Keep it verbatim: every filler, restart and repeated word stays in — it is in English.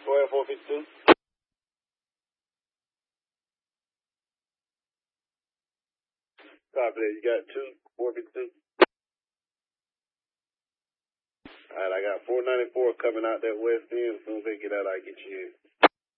Go ahead, four fifty-two. Copy that. You got two, four fifty-two. All right, I got four ninety-four coming out that west end. As soon as they get out, I get you in.